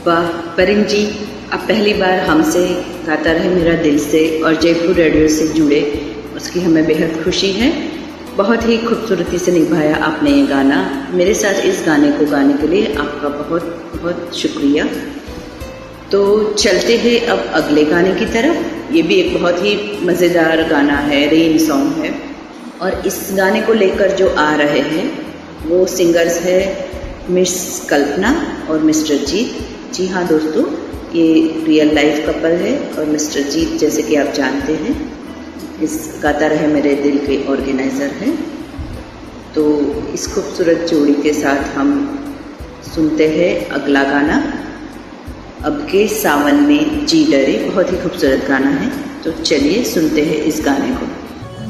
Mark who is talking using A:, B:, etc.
A: वाह परिन जी, अब पहली बार हमसे गाता रहे मेरा दिल से और जयपुर रेडियो से जुड़े, उसकी हमें बेहद खुशी है। बहुत ही खूबसूरती से निभाया आपने ये गाना। मेरे साथ इस गाने को गाने के लिए आपका बहुत बहुत शुक्रिया। तो चलते हैं अब अगले गाने की तरफ। ये भी एक बहुत ही मज़ेदार गाना है, रेन सॉन्ग है। और इस गाने को लेकर जो आ रहे हैं वो सिंगर्स है मिस कल्पना और मिस्टर जीत। जी हाँ दोस्तों, ये रियल लाइफ कपल है और मिस्टर जीत जैसे कि आप जानते हैं इस गाता रहे मेरे दिल के ऑर्गेनाइज़र हैं। तो इस खूबसूरत जोड़ी के साथ हम सुनते हैं अगला गाना, अब के सावन में जी डरे। बहुत ही खूबसूरत गाना है, तो चलिए सुनते हैं इस गाने को।